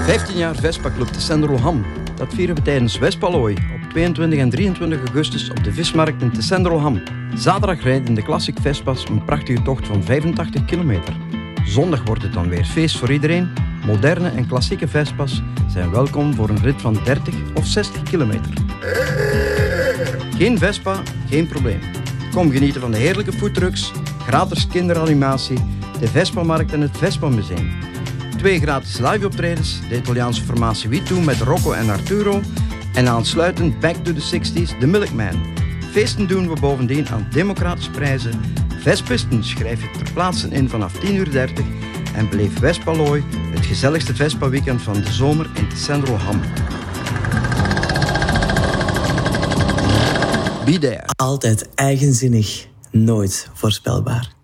15 jaar Vespa Club Tessenderlo-Ham. Dat vieren we tijdens Vespalooi op 22 en 23 augustus op de vismarkt in Tessenderlo-Ham. Zaterdag rijden de Classic Vespa's een prachtige tocht van 85 kilometer. Zondag wordt het dan weer feest voor iedereen. Moderne en klassieke Vespa's zijn welkom voor een rit van 30 of 60 kilometer. Geen Vespa, geen probleem. Kom genieten van de heerlijke foodtrucks, gratis kinderanimatie, de Vespa-markt en het Vespa-museum. 2 gratis live-optredens, de Italiaanse formatie We2 met Rocco en Arturo en aansluitend Back to the 60s, The Milkman. Feesten doen we bovendien aan democratische prijzen. Vespisten schrijf je ter plaatse in vanaf 10:30 en beleef Vespalooi, het gezelligste Vespa-weekend van de zomer in Tessenderlo-Ham. Be there. Altijd eigenzinnig, nooit voorspelbaar.